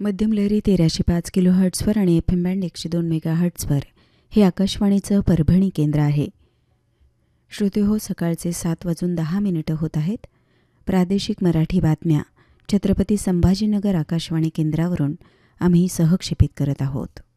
मध्यम लहरी 1305 किलो हर्ट्झवर आणि FM बँड 102 मेगा हर्ट्झवर हे आकाशवाणीचं परभणी केंद्र आहे. श्रोते हो, सकाळचे 7:10 होत आहेत. प्रादेशिक मराठी बातम्या छत्रपती संभाजीनगर आकाशवाणी केंद्रावरून आम्ही सहक्षेपित करत आहोत.